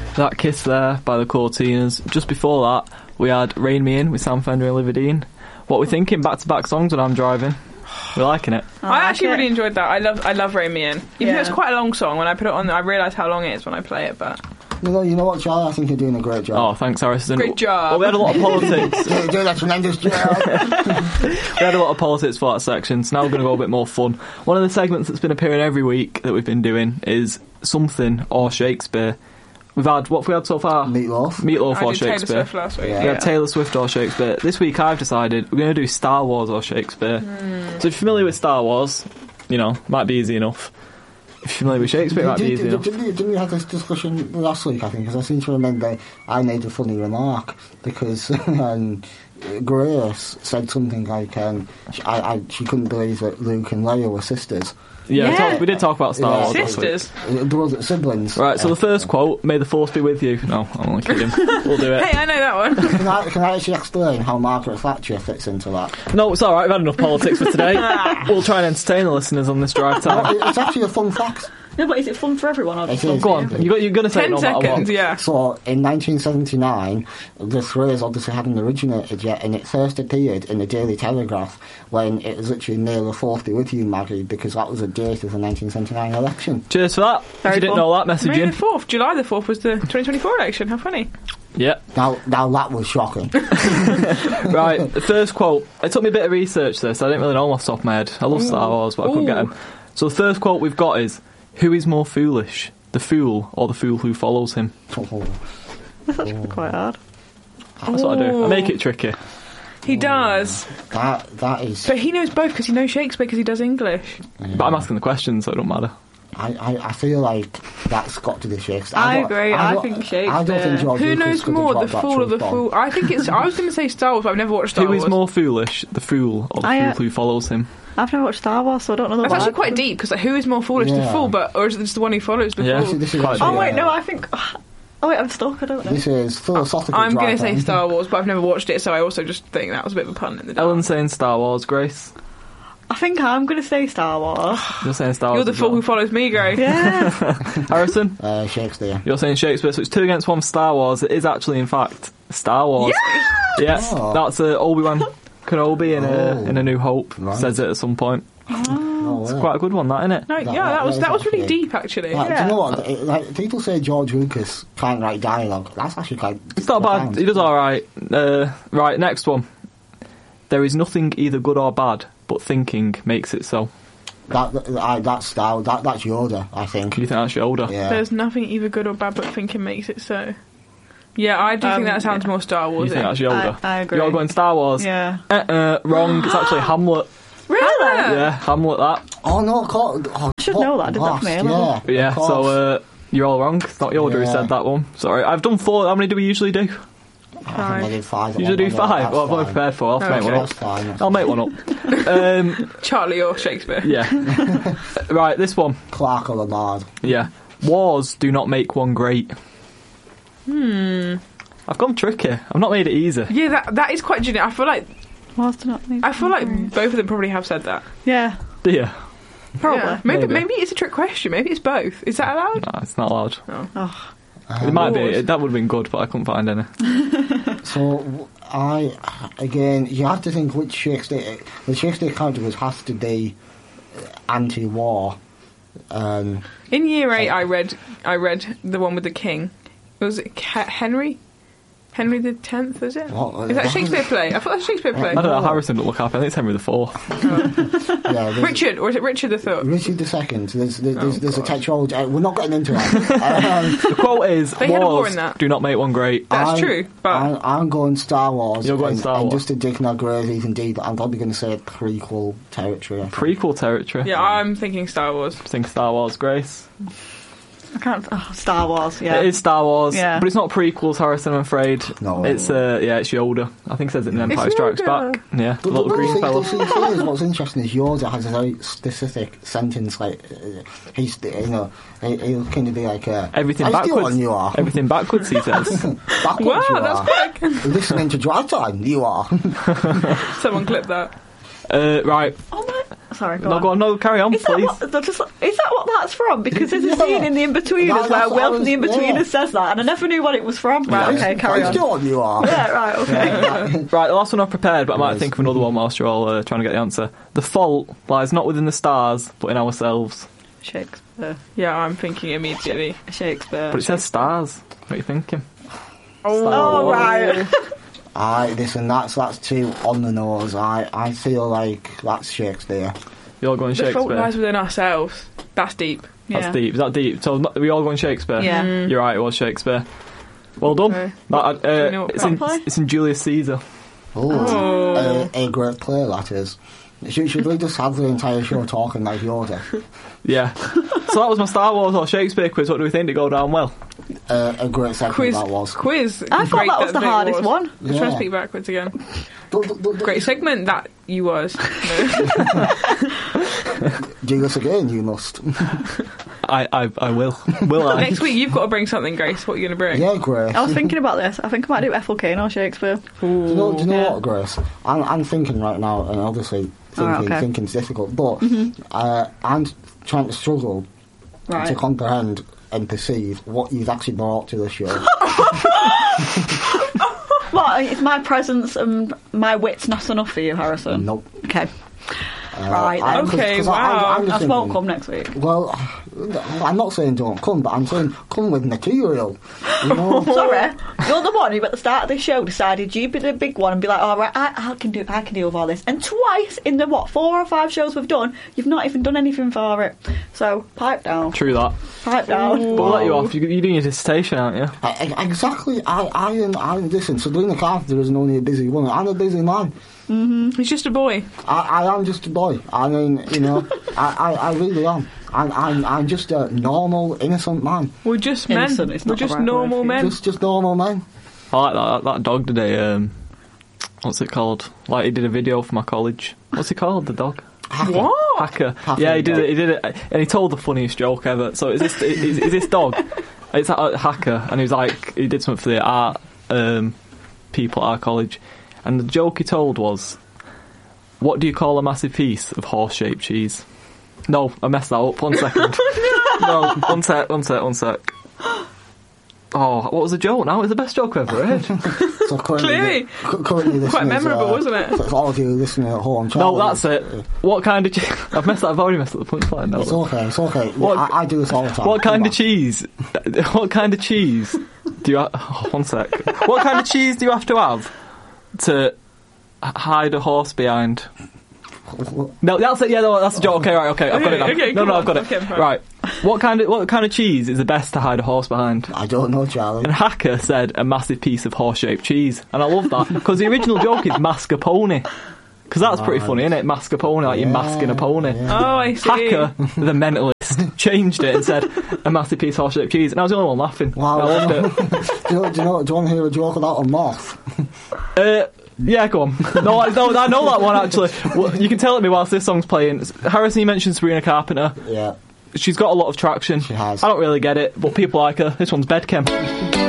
That Kiss there by the Cortinas. Just before that, we had Rain Me In with Sam Fender and Olivia Dean. What are we thinking? Back-to-back songs when I'm driving. We're liking it. I actually really enjoyed that. I love Rain Me In. Even though it's quite a long song, when I put it on, I realise how long it is when I play it, but... You know what, Charlie? I think you're doing a great job. Oh, thanks, Harrison. Great job. Well, we had a lot of politics. You're doing a tremendous job. We had a lot of politics for that section, so now we're going to go a bit more fun. One of the segments that's been appearing every week that we've been doing is Something or Shakespeare. We've had, what have we had so far? Meatloaf or I did Shakespeare. Taylor Swift last week. Yeah. We had Taylor Swift or Shakespeare. This week I've decided we're going to do Star Wars or Shakespeare. So if you're familiar with Star Wars, might be easy enough. If you're familiar with Shakespeare, it might be easy enough. Didn't we have this discussion last week, I think? Because I seem to remember I made a funny remark because Grace said something like she couldn't believe that Luke and Leia were sisters. Yeah. We did talk about Star Wars. Sisters? Brothers, siblings. Right, so the first quote, "May the Force be with you." No, I'm only kidding. We'll do it. Hey, I know that one. Can I actually explain how Margaret Thatcher fits into that? No, it's alright, we've had enough politics for today. We'll try and entertain the listeners on this drive time. It's actually a fun fact. No, but is it fun for everyone? Or It is. Go on, you're going to say 10 it no matter seconds, what. yeah. So, in 1979, the phrase obviously hadn't originated yet, and it first appeared in the Daily Telegraph when it was literally "May the Fourth be with you, Maggie," because that was the date of the 1979 election. Cheers for that. If you didn't know that, message May in. the 4th, July the 4th was the 2024 election. How funny. Yeah. Now that was shocking. Right, the first quote. It took me a bit of research this, I didn't really know off the top of my head. I love Star Wars, but I couldn't get them. So the first quote we've got is, "Who is more foolish, the fool or the fool who follows him?" That's actually quite hard. That's what I do. I make it tricky. He does. That is... But he knows both because he knows Shakespeare because he does English. But I'm asking the questions, so it don't matter. I feel like that's got to be Shakespeare. I agree. I think Shakespeare. I don't think George Who Lucas knows could have more, the dropped that fool or the truth bomb. fool? I think it's... I was going to say Star Wars, but I've never watched Star Who Wars. is more foolish, the fool or the fool who follows him? I've never watched Star Wars, so I don't know the That's actually word. quite deep, because who is more foolish, the Yeah. fool, or is it just the one who follows the Yeah. fool? This is Quite actually, Oh, wait, no, I think... Oh, wait, I'm stuck, I don't know. This is philosophical. I'm going to say drive-in. Star Wars, but I've never watched it, so I also just think that was a bit of a pun in the dark. Ellen's saying Star Wars, Grace. I think I'm going to say Star Wars. You're saying Star Wars. You're the as fool well. who follows me, Grace. Yeah. Harrison? Shakespeare. You're saying Shakespeare, so it's 2 against 1 for Star Wars. It is actually, in fact, Star Wars. Yeah, Oh. that's Obi-Wan Kenobi in A New Hope. Right. Says it at some point. Oh, It's quite a good one, that, isn't it? No, That- yeah, that that was really actually- deep, actually. Like, Yeah. do you know what? Like, people say George Lucas can't write dialogue. That's actually quite... It's not bad. He does alright. Right, next one. There is nothing either good or bad, but thinking makes it so. That's Yoda, I think. Do you think that's Yoda? Yeah. There's nothing either good or bad, but thinking makes it so. Yeah, I do think that sounds more Star You Wars. think that's Yoda? I agree. You're going Star Wars? Yeah. Wrong. It's actually Hamlet. Really? Yeah, Hamlet that. Oh, no, I should know that, I did that for me, Yeah, Yeah, of course. so you're all wrong. It's not Yoda who Yeah. said that one. Sorry. I've done 4. How many do we usually do? I think I did 5. Usually do 5. That's Well, I've only fine. prepared 4. I'll make one That's up. fine. That's I'll make one up. Charlie or Shakespeare. Yeah. Right, this one. Clark or Lamard. Yeah. Wars do not make one great. I've gone tricky. I've not made it easy. Yeah, that is quite generic. I feel like both of them probably have said that. Yeah. Do you? Probably. Yeah. Maybe. Maybe it's a trick question. Maybe it's both. Is that allowed? No, it's not allowed. Oh. It might be. Wars. That would have been good, but I couldn't find any. So, you have to think which Shakespeare... The Shakespeare character has to be anti-war. In year 8, I read the one with the king. Was it Henry? Henry the 10th, is it? What? Is that a Shakespeare play? I thought that was a Shakespeare play. I don't know. Harrison don't look up. I think it's Henry IV. Yeah, Richard, or is it Richard III? Richard II. There's a tetralogy. We're not getting into that. The quote is, They had a war wars in that. do not make one great. That's true, but... I'm going Star Wars. You're going and, Star and Wars. just to dig my grave even deeper, I'm probably going to say prequel territory. I think. Prequel territory. Yeah, I'm thinking Star Wars. Think Star Wars, Grace. I can't... Oh, Star Wars, yeah. It is Star Wars, Yeah. but it's not prequels, Harrison, I'm afraid. No. It's it's Yoda. I think it says it in Empire It's Strikes Yoda. Back. Yeah, the But little green fella. what's interesting is Yoda has a very specific sentence. Like he'll kind of be like, Everything I steal backwards. on you are. Everything backwards, he says. Backwards Wow, you that's are. quick. Listening to drive time, you are. Someone clip that. Right. Oh, my... sorry, go No, on. go on. No, carry on, Is please. that what that's from? Because there's a scene in The Inbetweeners where That's what I Will from The was- Inbetweeners yeah. says that, and I never knew what it was from. Right, okay, carry on. John, you are. Yeah, right, okay. Right, the last one I've prepared, but I might Yes. think of another one whilst you're all trying to get the answer. The fault lies not within the stars, but in ourselves. Shakespeare. Yeah, I'm thinking immediately. Shakespeare. But it says stars. What are you thinking? Oh, right. Listen, that's too on the nose. I feel like that's Shakespeare. You're going The fault Shakespeare. lies within ourselves. That's deep. That's Yeah. deep. Is that deep? So we all going Shakespeare? Yeah. You're right, it was Shakespeare. Well done. Okay. That, Do you know what play? it's in Julius Caesar. A great play, that is. Should we just have the entire show talking like Yoda? Yeah. So that was my Star Wars or Shakespeare quiz. What do we think? Did it go down well? A great segment Quiz. that was. Quiz. I thought Great that was the bit hardest one. Let's try Yeah. to speak backwards again. Great. Great segment that you was. No. Do this again, you must. I will. Will I? Next week you've got to bring something, Grace. What are you going to bring? Yeah, Grace. I was thinking about this. I think I might do Ethel Cain or Shakespeare. Do you know Yeah. what, Grace? I'm thinking right now, and obviously okay. thinking's difficult, but I'm trying to struggle to Right. comprehend and perceive what you've actually brought to the show. What, is my presence and my wit's not enough for you, Harrison? Nope. Okay. Right, then. Okay, wow. I'm just I won't thinking, come next week. well, I'm not saying don't come, but I'm saying come with material. You know? Sorry, you're the one who at the start of the show decided you'd be the big one and be like, all right, I can deal with all this. And twice in the 4 or 5 shows we've done, you've not even done anything for it. So pipe down, True that. pipe down. But we'll let you off. You're doing your dissertation, aren't you? Exactly. Listen, Sabrina Carpenter isn't only a busy woman. I'm a busy man. He's just a boy. I am just a boy. I mean, you know, I really am. I'm just a normal, innocent man. We're just men. Innocent is We're not the just right normal word. men. Just normal man. I like that dog today. What's it called? Like he did a video for my college. What's he called? The dog. What? Hacker. Hacker Yeah, he did dog. it. He did it, and he told the funniest joke ever. So is this dog? It's a hacker, and he was like, he did something for the art people at our college, and the joke he told was, "What do you call a massive piece of horse-shaped cheese?" No, I messed that up. 1 second. No, one sec. Oh, what was the joke now? It was the best joke I've ever heard. So Clearly. currently Quite memorable, wasn't it? So all of you listening at home, No, Charlie, that's it. What kind of cheese? I've already messed up the punchline now. It's okay. What- I do this all the time. What kind Come of cheese? What kind of cheese do you? Oh, 1 sec. What kind of cheese do you have to have to hide a horse behind? No, that's it. Yeah, no, that's a joke. Okay, right. Okay, I've got it now. Okay, no, come I've got on. it. Okay, right. What kind of cheese is the best to hide a horse behind? I don't know, Charlie. And Hacker said a massive piece of horse-shaped cheese, and I love that because the original joke is mascarpone. Because that's pretty funny, isn't it? Mascarpone, like you're masking a pony. Yeah. Oh, I see. Hacker, the mentalist, changed it and said a massive piece of horse-shaped cheese, and I was the only one laughing. Wow. I loved it. do you want to hear a joke about a moth? Yeah, go on. No, I know that one actually. Well, you can tell it me whilst this song's playing. Harrison, you mentioned Sabrina Carpenter. Yeah. She's got a lot of traction. She has. I don't really get it, but people like her. This one's Bedchem.